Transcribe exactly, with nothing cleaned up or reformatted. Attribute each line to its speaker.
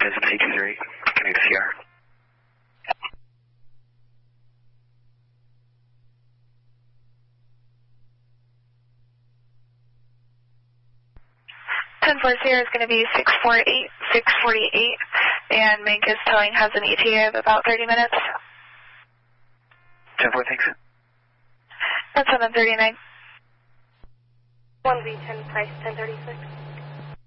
Speaker 1: Business eight two three, connect C R.
Speaker 2: ten four zero is going to be six four eight, six forty-eight, and Mink is telling has an E T A of about thirty minutes.
Speaker 1: ten four, thanks.
Speaker 2: That's seven thirty-nine.
Speaker 3: one V ten, price ten thirty-six.